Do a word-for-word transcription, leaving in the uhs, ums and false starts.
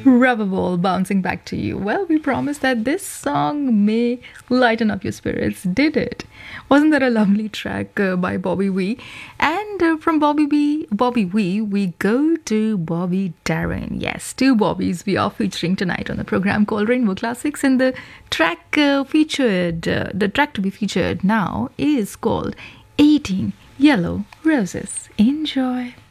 Rubber ball bouncing back to you. Well, we promised that this song may lighten up your spirits. Did it? Wasn't that a lovely track uh, by Bobby Wee? And uh, from Bobby Wee, Bobby Wee, we go to Bobby Darin. Yes, two Bobbies we are featuring tonight on the program called Rainbow Classics. And the track uh, featured, uh, the track to be featured now is called eighteen Yellow Roses. Enjoy.